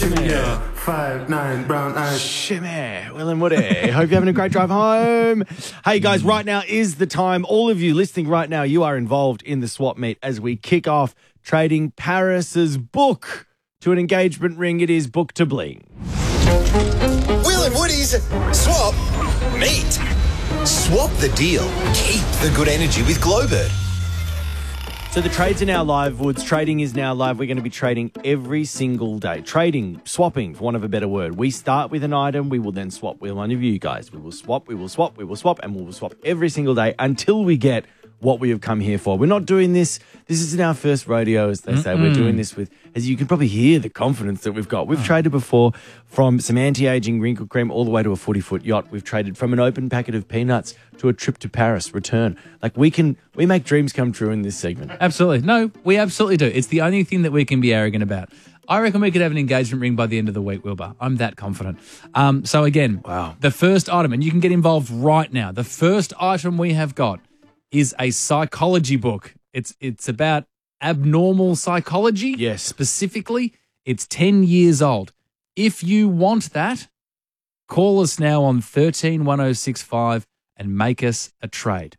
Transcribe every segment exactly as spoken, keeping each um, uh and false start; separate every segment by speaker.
Speaker 1: Shimmy. Five, nine, brown eyes.
Speaker 2: Shimmy. Will and Woody. Hope you're having a great drive home. Hey, guys, right now is the time. All of you listening right now, you are involved in the swap meet as we kick off trading Paris's book to an engagement ring. It is Book to Bling.
Speaker 3: Will and Woody's Swap Meet. Swap the deal. Keep the good energy with Glowbird.
Speaker 2: So the trades are now live, Woods. Trading is now live. We're going to be trading every single day. Trading, swapping, for want of a better word. We start with an item. We will then swap with one of you guys. We will swap, we will swap, we will swap, and we will swap every single day until we get what we have come here for. We're not doing this. This isn't our first rodeo, as they say. Mm-mm. We're doing this with, as you can probably hear, the confidence that we've got. We've oh. traded before from some anti-aging wrinkle cream all the way to a forty-foot yacht. We've traded from an open packet of peanuts to a trip to Paris return. Like, we can, we make dreams come true in this segment.
Speaker 4: Absolutely. No, we absolutely do. It's the only thing that we can be arrogant about. I reckon we could have an engagement ring by the end of the week, Wilbur. I'm that confident. Um, so again,
Speaker 2: wow.
Speaker 4: The first item, and you can get involved right now. The first item we have got is a psychology book. It's it's about abnormal psychology.
Speaker 2: Yes.
Speaker 4: Specifically, it's ten years old. If you want that, call us now on thirteen one oh six five and make us a trade.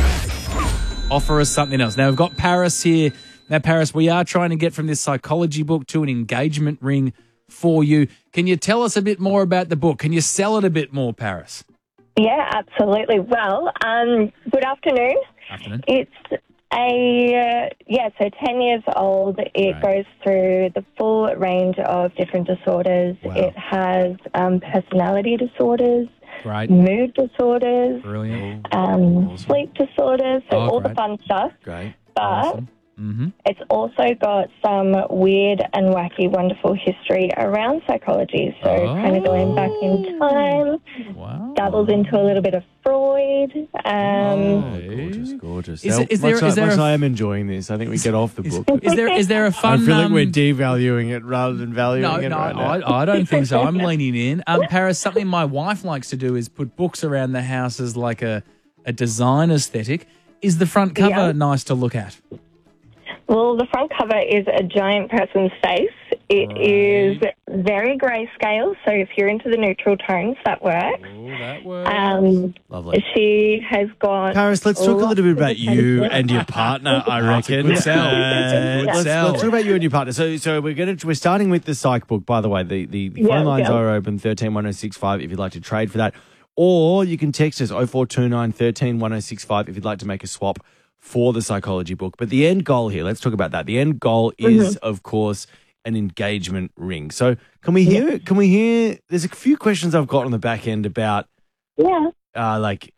Speaker 4: Offer us something else. Now, we've got Paris here. Now, Paris, we are trying to get from this psychology book to an engagement ring for you. Can you tell us a bit more about the book? Can you sell it a bit more, Paris?
Speaker 5: Yeah, absolutely. Well, um, good afternoon.
Speaker 4: Afternoon.
Speaker 5: It's a, uh, yeah, so ten years old. It
Speaker 4: Right.
Speaker 5: goes through the full range of different disorders.
Speaker 4: Wow.
Speaker 5: It has um, personality disorders,
Speaker 4: Great.
Speaker 5: mood disorders,
Speaker 4: Brilliant.
Speaker 5: um,
Speaker 2: Awesome.
Speaker 5: sleep disorders, so
Speaker 4: Oh,
Speaker 5: all
Speaker 4: great.
Speaker 5: the fun stuff.
Speaker 2: Great.
Speaker 5: But
Speaker 4: Awesome. Mm-hmm.
Speaker 5: it's also got some weird and wacky, wonderful history around psychology. So kind of going back in time,
Speaker 4: Wow.
Speaker 5: dabbles into a little bit of Freud. Um,
Speaker 2: Oh, gorgeous, gorgeous.
Speaker 4: Is
Speaker 2: Now,
Speaker 4: it- is there-
Speaker 2: much
Speaker 4: is
Speaker 2: I,
Speaker 4: there
Speaker 2: much
Speaker 4: a-
Speaker 2: I am enjoying this. I think we get off the
Speaker 4: Is,
Speaker 2: book.
Speaker 4: is there is there a
Speaker 2: I
Speaker 4: fun?
Speaker 2: feel like
Speaker 4: um,
Speaker 2: we're devaluing it rather than valuing
Speaker 4: No,
Speaker 2: it
Speaker 4: no,
Speaker 2: right now.
Speaker 4: I, I don't think so. I'm leaning in. Um, Paris, something my wife likes to do is put books around the house as like a, a design aesthetic. Is the front cover
Speaker 5: Yeah.
Speaker 4: nice to look at?
Speaker 5: Well, the front cover is a giant person's face. It
Speaker 4: Right.
Speaker 5: is very grayscale, so if you're into the neutral tones, that works.
Speaker 4: Oh, that works.
Speaker 5: Um,
Speaker 2: Lovely.
Speaker 5: she has got...
Speaker 2: Paris, let's talk a little bit about
Speaker 5: lots of
Speaker 2: you
Speaker 5: attention.
Speaker 2: and your partner, I
Speaker 4: That's a
Speaker 2: reckon.
Speaker 4: good sell.
Speaker 2: Uh,
Speaker 4: Good
Speaker 2: let's,
Speaker 4: sell.
Speaker 2: let's talk about you and your partner. So, so we're going to we're starting with the psych book. By the way, the the, the
Speaker 5: Yeah,
Speaker 2: phone lines
Speaker 5: yeah.
Speaker 2: are open thirteen one oh six five if you'd like to trade for that, or you can text us oh four two nine, thirteen one oh six five if you'd like to make a swap for the psychology book. But the end goal here, let's talk about that. The end goal is,
Speaker 5: Mm-hmm.
Speaker 2: of course, an engagement ring. So, can we hear? Can we hear? There's a few questions I've got on the back end about.
Speaker 5: Yeah.
Speaker 2: Uh, like,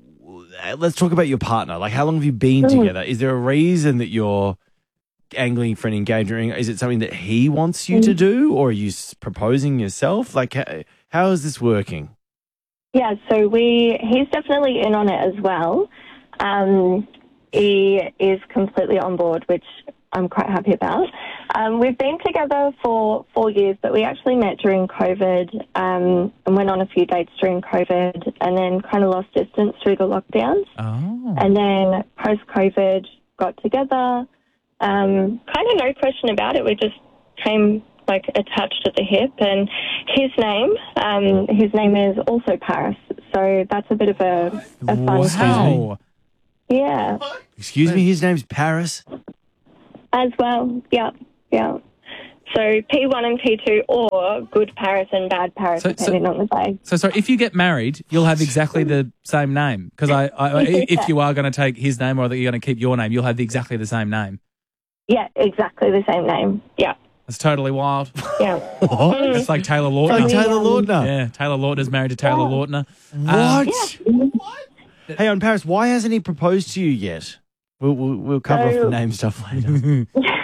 Speaker 2: let's talk about your partner. Like, how long have you been
Speaker 5: Mm.
Speaker 2: together? Is there a reason that you're angling for an engagement ring? Is it something that he wants you to do, or are you s- proposing yourself? Like, how, how is this working?
Speaker 5: Yeah, so we he's definitely in on it as well. Um, he is completely on board, which I'm quite happy about. Um, we've been together for four years, but we actually met during COVID um, and went on a few dates during COVID and then kind of lost distance through the lockdowns.
Speaker 4: Oh.
Speaker 5: And then post-COVID got together. Um, kind of no question about it. We just came like attached at the hip, and his name, um, his name is also Paris. So that's a bit of a, a fun
Speaker 4: Wow.
Speaker 5: yeah,
Speaker 2: Excuse me, his name's Paris.
Speaker 5: as well. Yeah, yeah. So P one and P two, or good Paris and bad Paris,
Speaker 4: So- so-
Speaker 5: depending on the day.
Speaker 4: So, sorry, if you get married, you'll have exactly the same name. Because I, I, if you are going to take his name or that you're going to keep your name, you'll have exactly the same name.
Speaker 5: Yeah, exactly the same name. Yeah,
Speaker 4: That's totally wild.
Speaker 5: yeah.
Speaker 2: What?
Speaker 4: It's like Taylor
Speaker 2: Like
Speaker 4: Lautner.
Speaker 2: Taylor Lautner.
Speaker 4: Yeah, Taylor Lautner's married to Taylor Lautner.
Speaker 2: What?
Speaker 4: Um,
Speaker 2: Hey, on Paris, why hasn't he proposed to you yet? We'll, we'll, we'll cover off the
Speaker 5: So-
Speaker 2: name stuff later.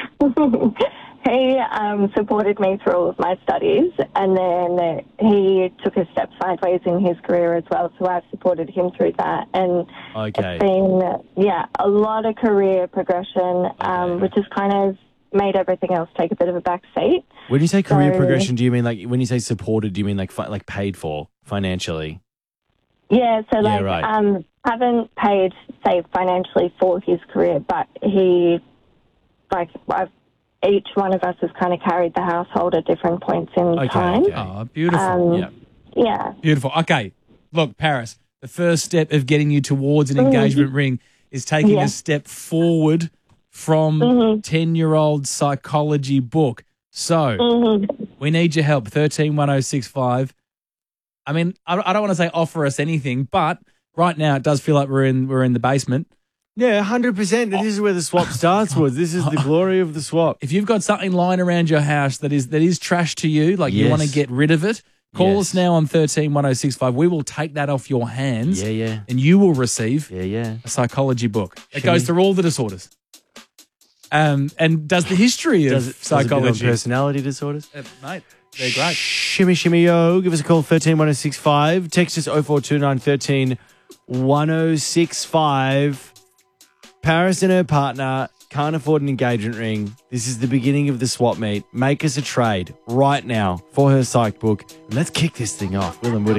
Speaker 5: He um, supported me through all of my studies, and then he took a step sideways in his career as well, so I've supported him through that. And
Speaker 2: Okay.
Speaker 5: it's been, yeah, a lot of career progression, um,
Speaker 2: Okay.
Speaker 5: which has kind of made everything else take a bit of a back seat.
Speaker 2: When you say career
Speaker 5: So-
Speaker 2: progression, do you mean like, when you say supported, do you mean like fi- like paid for financially?
Speaker 5: Yeah, so like,
Speaker 2: right.
Speaker 5: um, haven't paid, say, financially for his career, but he, like, I've each one of us has kind of carried the household at different points in
Speaker 2: Okay,
Speaker 5: time.
Speaker 2: okay.
Speaker 4: Oh, beautiful.
Speaker 5: Um,
Speaker 2: Yeah.
Speaker 5: Yeah.
Speaker 4: Beautiful. Okay. Look, Paris, the first step of getting you towards an engagement ring is taking
Speaker 5: Yeah.
Speaker 4: a step forward from ten-year-old psychology book. So we need your help. thirteen one oh six five. I mean, I, I don't want to say offer us anything, but right now it does feel like we're in we're in the basement.
Speaker 2: Yeah, one hundred percent. This is where the swap starts, Woods. This is the glory of the swap.
Speaker 4: If you've got something lying around your house that is that is trash to you, like you
Speaker 2: Yes.
Speaker 4: want to get rid of it, call
Speaker 2: Yes.
Speaker 4: us now on thirteen one oh six five. We will take that off your hands.
Speaker 2: Yeah, yeah.
Speaker 4: And you will receive
Speaker 2: Yeah, yeah.
Speaker 4: a psychology book. It
Speaker 2: Shimmy.
Speaker 4: goes through all the disorders. Um, and does the history of
Speaker 2: Does it, does it bit on
Speaker 4: psychology.
Speaker 2: personality disorders?
Speaker 4: Uh, mate, they're great.
Speaker 2: Shimmy, shimmy, yo. Give us a call, thirteen one oh six five. Text us oh four two nine, one three one oh six five. Paris and her partner can't afford an engagement ring. This is the beginning of the swap meet. Make us a trade right now for her psych book. And let's kick this thing off. Will and Woody.